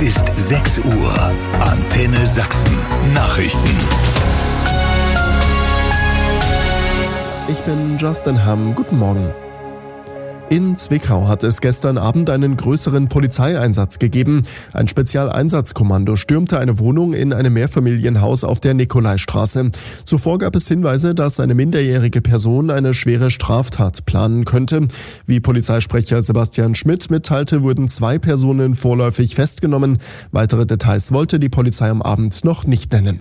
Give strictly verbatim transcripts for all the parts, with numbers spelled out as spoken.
Es ist sechs Uhr. Antenne Sachsen. Nachrichten. Ich bin Justin Hamm. Guten Morgen. In Zwickau hat es gestern Abend einen größeren Polizeieinsatz gegeben. Ein Spezialeinsatzkommando stürmte eine Wohnung in einem Mehrfamilienhaus auf der Nikolaistraße. Zuvor gab es Hinweise, dass eine minderjährige Person eine schwere Straftat planen könnte. Wie Polizeisprecher Sebastian Schmidt mitteilte, wurden zwei Personen vorläufig festgenommen. Weitere Details wollte die Polizei am Abend noch nicht nennen.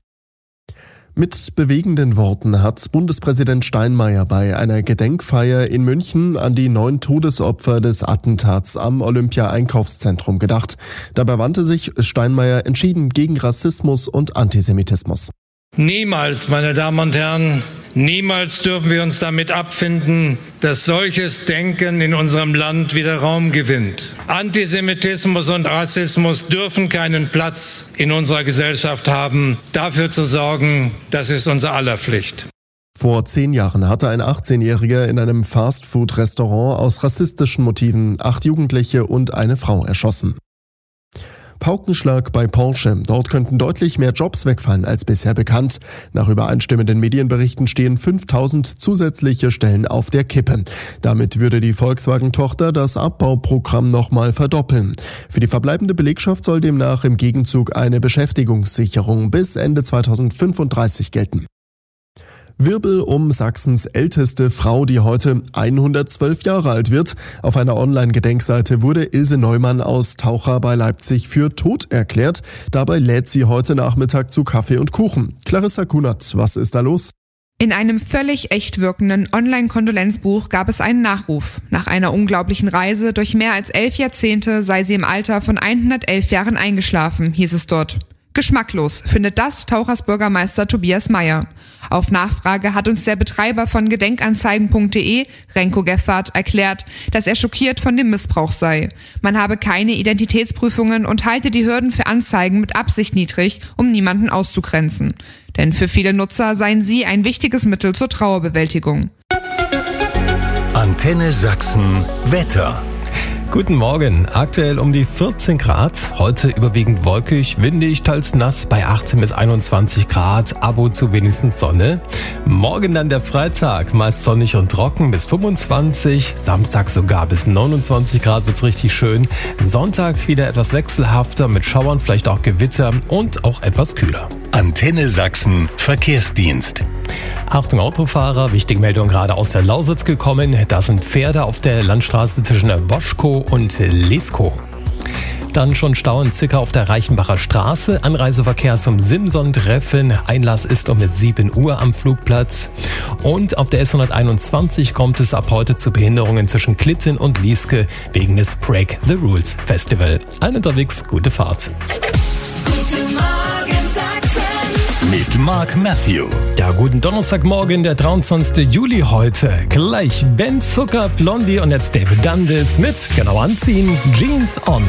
Mit bewegenden Worten hat Bundespräsident Steinmeier bei einer Gedenkfeier in München an die neun Todesopfer des Attentats am Olympia-Einkaufszentrum gedacht. Dabei wandte sich Steinmeier entschieden gegen Rassismus und Antisemitismus. Niemals, meine Damen und Herren, niemals dürfen wir uns damit abfinden, dass solches Denken in unserem Land wieder Raum gewinnt. Antisemitismus und Rassismus dürfen keinen Platz in unserer Gesellschaft haben. Dafür zu sorgen, das ist unser aller Pflicht. Vor zehn Jahren hatte ein achtzehnjähriger in einem Fastfood-Restaurant aus rassistischen Motiven acht Jugendliche und eine Frau erschossen. Paukenschlag bei Porsche. Dort könnten deutlich mehr Jobs wegfallen als bisher bekannt. Nach übereinstimmenden Medienberichten stehen fünftausend zusätzliche Stellen auf der Kippe. Damit würde die Volkswagen-Tochter das Abbauprogramm nochmal verdoppeln. Für die verbleibende Belegschaft soll demnach im Gegenzug eine Beschäftigungssicherung bis Ende zweitausendfünfunddreißig gelten. Wirbel um Sachsens älteste Frau, die heute hundertzwölf Jahre alt wird. Auf einer Online-Gedenkseite wurde Ilse Neumann aus Taucher bei Leipzig für tot erklärt. Dabei lädt sie heute Nachmittag zu Kaffee und Kuchen. Clarissa Kunert, was ist da los? In einem völlig echt wirkenden Online-Kondolenzbuch gab es einen Nachruf. Nach einer unglaublichen Reise durch mehr als elf Jahrzehnte sei sie im Alter von hundertelf Jahren eingeschlafen, hieß es dort. Geschmacklos findet das Tauchers Bürgermeister Tobias Meyer. Auf Nachfrage hat uns der Betreiber von Gedenkanzeigen punkt de, Renko Geffert, erklärt, dass er schockiert von dem Missbrauch sei. Man habe keine Identitätsprüfungen und halte die Hürden für Anzeigen mit Absicht niedrig, um niemanden auszugrenzen. Denn für viele Nutzer seien sie ein wichtiges Mittel zur Trauerbewältigung. Antenne Sachsen Wetter. Guten Morgen. Aktuell um die vierzehn Grad. Heute überwiegend wolkig, windig, teils nass bei achtzehn bis einundzwanzig Grad. Ab und zu wenigstens Sonne. Morgen dann der Freitag. Meist sonnig und trocken bis fünfundzwanzig. Samstag sogar bis neunundzwanzig Grad wird's richtig schön. Sonntag wieder etwas wechselhafter mit Schauern, vielleicht auch Gewitter und auch etwas kühler. Antenne Sachsen Verkehrsdienst. Achtung Autofahrer, wichtige Meldung gerade aus der Lausitz gekommen. Da sind Pferde auf der Landstraße zwischen Woschkow und Leskow. Dann schon Stau in Zickau auf der Reichenbacher Straße. Anreiseverkehr zum Simson-Treffen. Einlass ist um sieben Uhr am Flugplatz. Und auf der S hunderteinundzwanzig kommt es ab heute zu Behinderungen zwischen Klitten und Lieske wegen des Break the Rules Festival. Allen unterwegs, gute Fahrt. Guten Morgen Sachsen. Mit Mark Matthew. Ja, guten Donnerstagmorgen, der dreiundzwanzigsten Juli heute. Gleich Ben Zucker, Blondie und jetzt David Dundas mit Genau anziehen, Jeans on.